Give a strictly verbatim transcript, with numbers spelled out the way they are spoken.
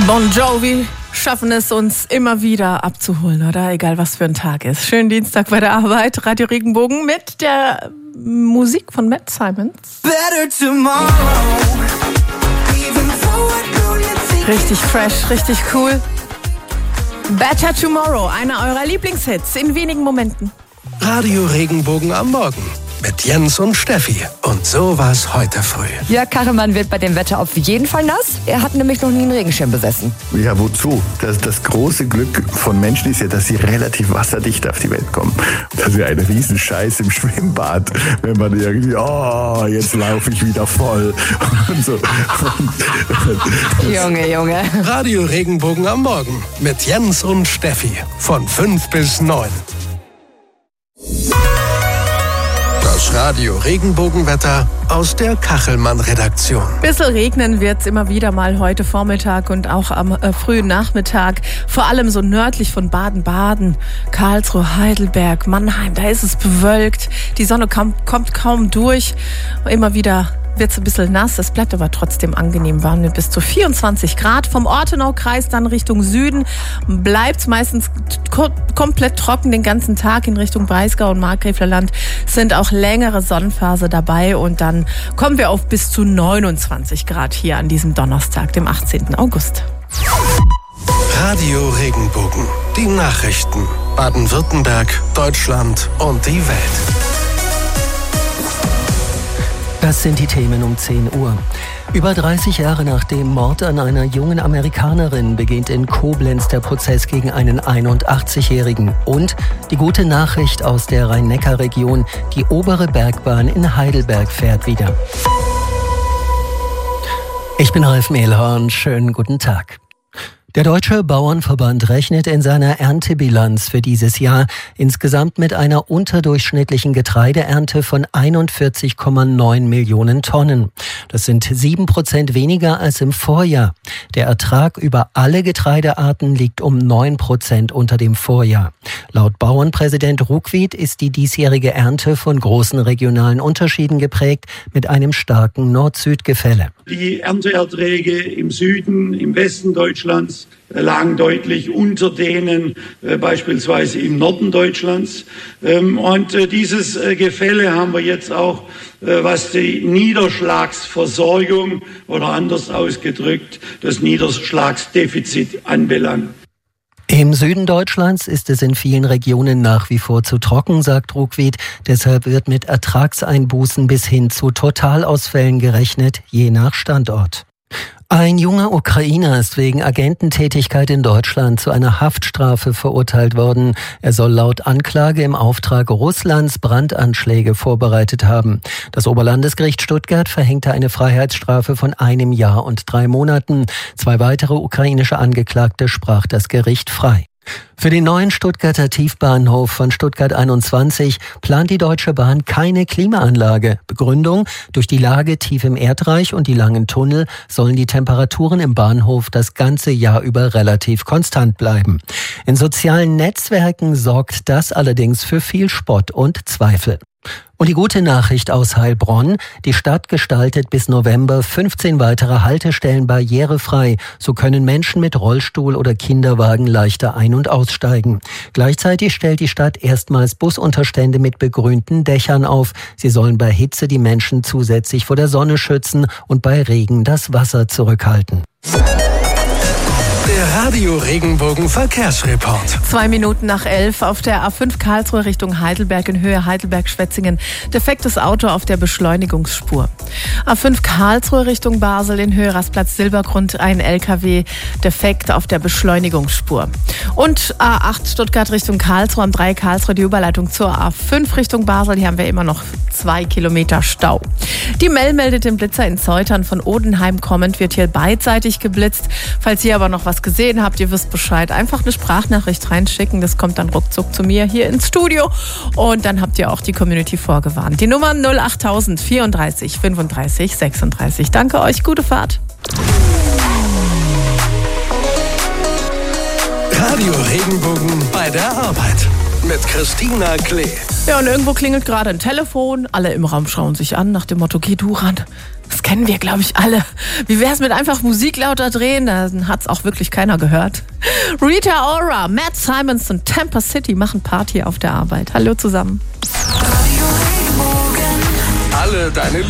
Bon Jovi schaffen es uns immer wieder abzuholen, oder? Egal, was für ein Tag ist. Schönen Dienstag bei der Arbeit. Radio Regenbogen mit der Musik von Matt Simons. Richtig fresh, richtig cool. Better Tomorrow, einer eurer Lieblingshits in wenigen Momenten. Radio Regenbogen am Morgen mit Jens und Steffi. Und so war's heute früh. Ja, Kachelmann wird bei dem Wetter auf jeden Fall nass. Er hat nämlich noch nie einen Regenschirm besessen. Ja, wozu? Das, das große Glück von Menschen ist ja, dass sie relativ wasserdicht auf die Welt kommen. Das ist ja ein Riesenscheiß im Schwimmbad, wenn man irgendwie, oh, jetzt laufe ich wieder voll. Und so. Junge, Junge. Radio Regenbogen am Morgen mit Jens und Steffi von fünf bis neun. Das Radio Regenbogenwetter aus der Kachelmann-Redaktion. Bisschen regnen wird's immer wieder mal heute Vormittag und auch am äh, frühen Nachmittag. Vor allem so nördlich von Baden-Baden, Karlsruhe, Heidelberg, Mannheim. Da ist es bewölkt. Die Sonne kam, kommt kaum durch. Immer wieder wird es ein bisschen nass, es bleibt aber trotzdem angenehm warm mit bis zu vierundzwanzig Grad. Vom Ortenaukreis dann Richtung Süden bleibt es meistens ko- komplett trocken den ganzen Tag. In Richtung Breisgau und Markgräflerland sind auch längere Sonnenphase dabei und dann kommen wir auf bis zu neunundzwanzig Grad hier an diesem Donnerstag, dem achtzehnten August. Radio Regenbogen, die Nachrichten, Baden-Württemberg, Deutschland und die Welt. Das sind die Themen um zehn Uhr. Über dreißig Jahre nach dem Mord an einer jungen Amerikanerin beginnt in Koblenz der Prozess gegen einen einundachtzigjährigen. Und die gute Nachricht aus der Rhein-Neckar-Region: die obere Bergbahn in Heidelberg fährt wieder. Ich bin Ralf Mehlhorn, schönen guten Tag. Der Deutsche Bauernverband rechnet in seiner Erntebilanz für dieses Jahr insgesamt mit einer unterdurchschnittlichen Getreideernte von einundvierzig Komma neun Millionen Tonnen. Das sind sieben Prozent weniger als im Vorjahr. Der Ertrag über alle Getreidearten liegt um neun Prozent unter dem Vorjahr. Laut Bauernpräsident Ruckwied ist die diesjährige Ernte von großen regionalen Unterschieden geprägt mit einem starken Nord-Süd-Gefälle. Die Ernteerträge im Süden, im Westen Deutschlands lagen deutlich unter denen äh, beispielsweise im Norden Deutschlands. Ähm, und äh, dieses äh, Gefälle haben wir jetzt auch, äh, was die Niederschlagsversorgung oder anders ausgedrückt, das Niederschlagsdefizit anbelangt. Im Süden Deutschlands ist es in vielen Regionen nach wie vor zu trocken, sagt Ruckwied. Deshalb wird mit Ertragseinbußen bis hin zu Totalausfällen gerechnet, je nach Standort. Ein junger Ukrainer ist wegen Agententätigkeit in Deutschland zu einer Haftstrafe verurteilt worden. Er soll laut Anklage im Auftrag Russlands Brandanschläge vorbereitet haben. Das Oberlandesgericht Stuttgart verhängte eine Freiheitsstrafe von einem Jahr und drei Monaten. Zwei weitere ukrainische Angeklagte sprach das Gericht frei. Für den neuen Stuttgarter Tiefbahnhof von Stuttgart einundzwanzig plant die Deutsche Bahn keine Klimaanlage. Begründung: durch die Lage tief im Erdreich und die langen Tunnel sollen die Temperaturen im Bahnhof das ganze Jahr über relativ konstant bleiben. In sozialen Netzwerken sorgt das allerdings für viel Spott und Zweifel. Und die gute Nachricht aus Heilbronn: die Stadt gestaltet bis November fünfzehn weitere Haltestellen barrierefrei. So können Menschen mit Rollstuhl oder Kinderwagen leichter ein- und aussteigen. Gleichzeitig stellt die Stadt erstmals Busunterstände mit begrünten Dächern auf. Sie sollen bei Hitze die Menschen zusätzlich vor der Sonne schützen und bei Regen das Wasser zurückhalten. Der Radio Regenbogen Verkehrsreport. Zwei Minuten nach elf auf der A fünf Karlsruhe Richtung Heidelberg in Höhe Heidelberg-Schwetzingen. Defektes Auto auf der Beschleunigungsspur. A fünf Karlsruhe Richtung Basel in Höhe Rastplatz Silbergrund. Ein L K W defekt auf der Beschleunigungsspur. Und A acht Stuttgart Richtung Karlsruhe, am drei Karlsruhe die Überleitung zur A fünf Richtung Basel. Hier haben wir immer noch zwei Kilometer Stau. Die Mel meldet den Blitzer in Zeutern. Von Odenheim kommend wird hier beidseitig geblitzt. Falls ihr aber noch was gesehen habt, ihr wisst Bescheid, einfach eine Sprachnachricht reinschicken. Das kommt dann ruckzuck zu mir hier ins Studio. Und dann habt ihr auch die Community vorgewarnt. Die Nummer null acht null null vierunddreißig fünfunddreißig sechsunddreißig. Danke euch, gute Fahrt. Radio Regenbogen bei der Arbeit. mit Christina Klee. Ja, und irgendwo klingelt gerade ein Telefon. Alle im Raum schauen sich an nach dem Motto, geh du ran. Das kennen wir, glaube ich, alle. Wie wär's mit einfach Musik lauter drehen? Dann hat's auch wirklich keiner gehört. Rita Ora, Matt Simons und Tampa City machen Party auf der Arbeit. Hallo zusammen. Alle deine